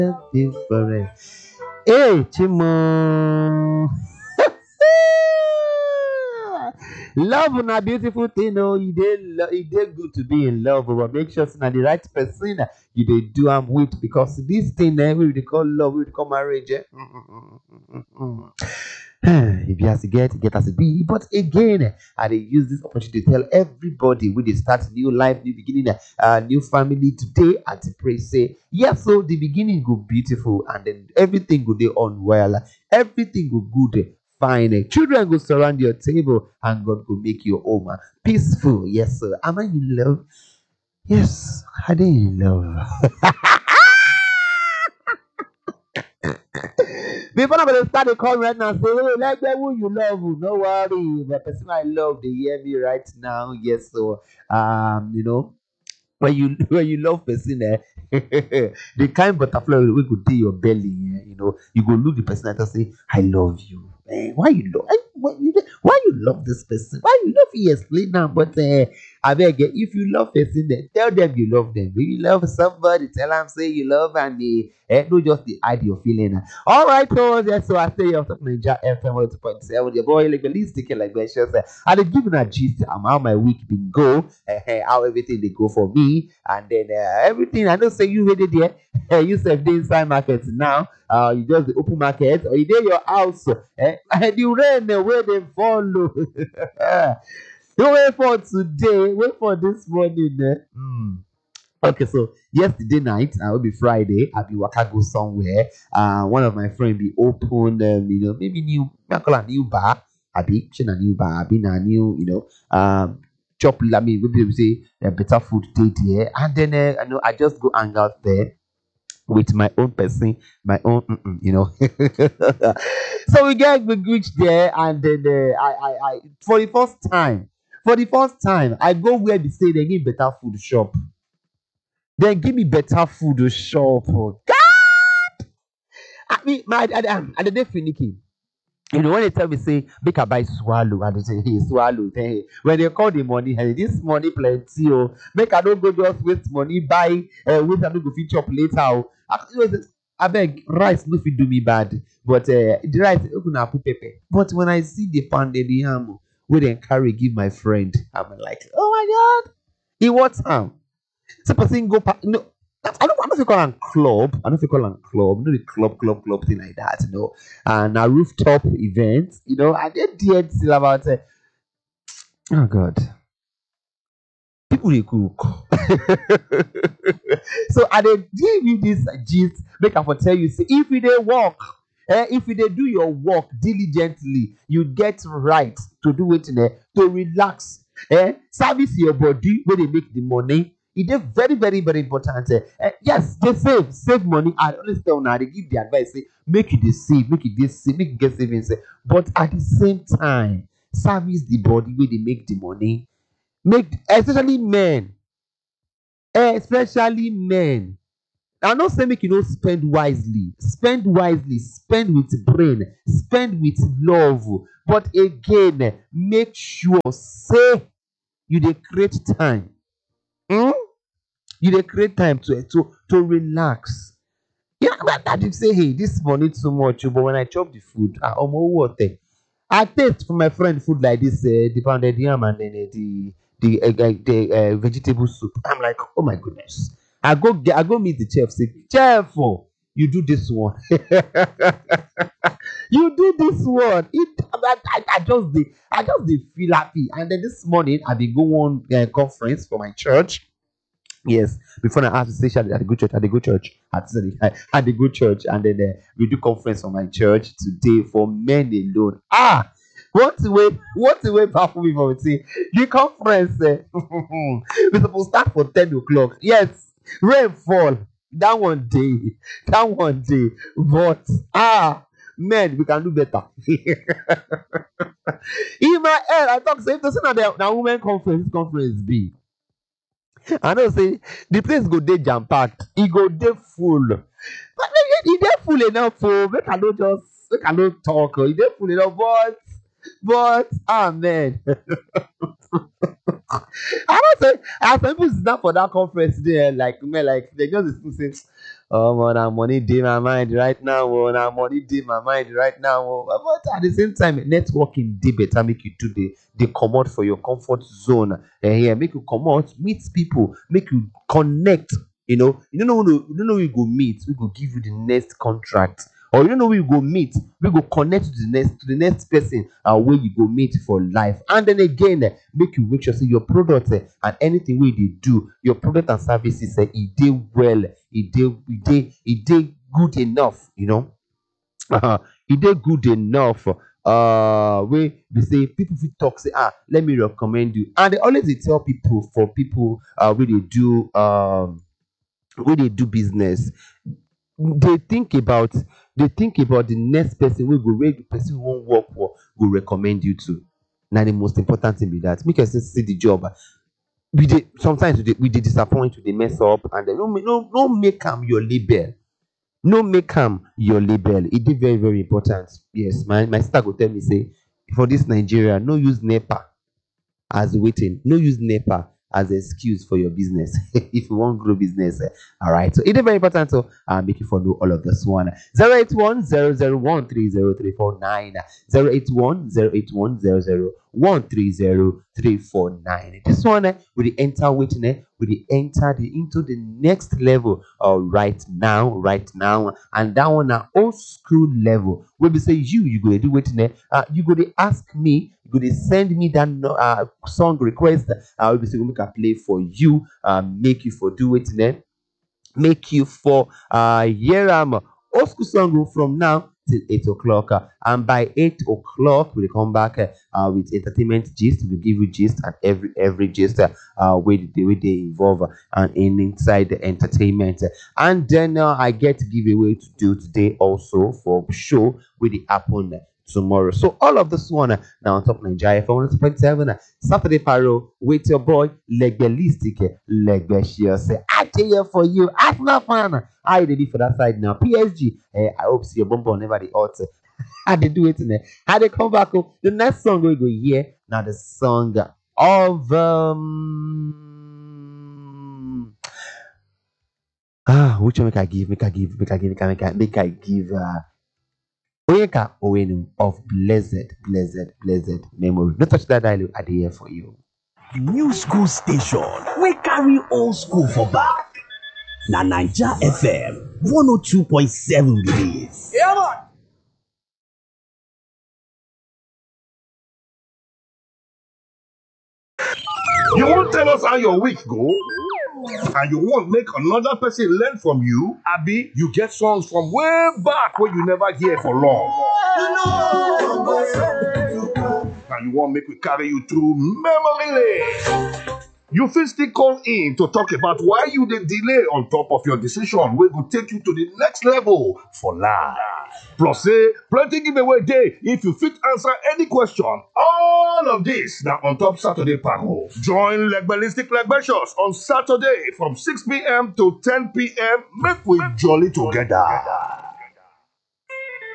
different. Hey, Chimo. Love na beautiful thing, oh. It dey good to be in love, but make sure say na the right person you dey do am with, because this thing wey we dey call love, wey we dey call marriage, if you has to get as it be. But again, I dey use this opportunity to tell everybody wey dey start new life, new beginning, new family today, and to pray say yes, so the beginning go beautiful, and then everything go dey on well, everything go good. Fine. Children go surround your table, and God will make your home peaceful. Yes, sir. Am I in love? Yes, I dey in love. Before I'm gonna start the call right now, say, hey, like who you love, no worry. The person I love, they hear me right now. Yes, so when you love person, the kind butterfly we could do your belly, you go look the person and just say, I love you. Why you love? Why you love this person? Why you love? He explain now, but I beg you, if you love person, then tell them you love them. If you love somebody, tell them say you love, and don't just hide your feeling. All right, so yes, so I say you're talking Ninja FM 2.7. Your boy, like the least ticket, like that. I dey give a gist how my week been go, how everything they go for me, and then everything. I know say you ready there. You said dey inside market now. You just the open market, or you dey your house. And the rain where they follow. Don't wait for today. Wait for this morning. Okay, so yesterday night, I will be Friday. I'll be waka go somewhere. One of my friend be open, maybe new, I call a new bar. I be a new bar. I be a new, chop. I mean, maybe we say better food day there, and then I just go hang out there with my own person, my own, So we reach there, and then I for the first time, I go where they say they give better food shop. Then give me better food to shop. Oh, God! I mean, I dey finicky. When they tell me say make I buy swallow, and they say hey swallow, hey, when they call the money, hey, this money plenty, oh, make I don't go just waste money buy, wait I don't go fit chop later. Oh. I beg rice no fit do me bad, but the rice open up put pepper. But when I see the pounded yam wey dem carry give my friend, I'm like, oh my God, he what time? So person go no. I don't feel call am club. I don't feel call am club. No, the club thing like that. And a rooftop event. I did still about oh God, people they cook. So I dey give you this gist. Make I for tell you say if you dey work, if you dey do your work diligently, you get right to do it to relax. Service your body when they make the money. It is very, very, very important. Yes, they save money. I always tell now they give the advice say make it save, make it save, make it get savings. But at the same time, service the body where they make the money. Make especially men. Especially men. I not say make you no spend wisely. Spend wisely. Spend with brain. Spend with love. But again, make sure say you dey create time. You dey create time to relax. That you say, hey, this money too much, but when I chop the food, what? I taste for my friend food like this, the pounded yam and then the vegetable soup. I'm like, oh my goodness. I go meet the chef. Say, chef, you do this one. You do this one. I just feel happy. And then this morning I be go on conference for my church. Yes, before I have to say, at the good church, at the good church, at the good church, and then we do conference on my church today for men alone. What a way powerful people say the conference. We supposed to start for 10 o'clock. Yes, rain fall that one day, but men, we can do better. In my head, I talk say if the na women conference be. I know say the place go dey jam packed, e go dey full. But e dey full enough for make I no talk. E dey full enough, but man. I don't say as some people sit down for that conference there, like men, like they just say, Now money dey my mind right now. Oh, now money dey my mind right now. Oh. But at the same time, networking dey better make you do the comot for your comfort zone. Here, make you comot, meet people, make you connect. You don't know who you go meet. We go give you the next contract, or you don't know who you go meet. We go connect to the next person where you go meet for life. And then again, make you make sure say your product and anything wey you dey do, your product and services e dey well, e dey good enough. E dey good enough. Wey be say people fit talk say, let me recommend you, and they always dey tell people for people wey dey do business. They think about the next person wey the person wey wan work for go recommend you to. Na the most important thing be that. Make person see the job. Sometimes we dey disappoint, we dey mess up, and then no make am your label. No make am your label. E dey very very important. Yes, my sister go tell me say, for this Nigeria, no use NEPA as waiting. No use NEPA as excuse for your business if you wan grow business. All right. So it is very important to make you follow all of this one. 081 001 30 349 081 081 001 349. This one will enter waiting. Will enter into the next level right now, and that one na old school level. Wey be say you go dey do waiting. You go dey ask me, you go dey send me that song request. Wey be say we make a play for you, make you for do waiting. Make you for hear old school song from now till 8 o'clock. And by 8 o'clock, we'll come back with entertainment gist. We'll give you gist, and every gist where they involve and inside the entertainment. And then I get giveaway to do today also for show with the happen tomorrow. So all of this one now on top Nigeria FM 100.7 Saturday Paro with your boy Legbelistic Legbecious. I tell you for you, Arsenal fan. I ready for that side now. PSG. I hope see your bumper never the hot. How they do it in there? How they come back? The next song we go hear now, the song of which one make I give Oyeka Owenu of blessed memory. No touch that dialogue at the air for you. New school station. We carry old school for back. Na Naija FM 102.7 be this. Yeah, man. You won't tell us how your week go? And you won't make another person learn from you? Abi, you get songs from way back where you never hear for long. And you won't make we carry you through memory lane. You fit still call in to talk about why you dey delay on top of your decision wey go take you to the next level for life. Plus say plenty giveaway dey if you fit answer any question. All of this na on top Saturday Paro. Join Legbelistic Legbecious on Saturday from 6 p.m. to 10 p.m. Make we jolly together.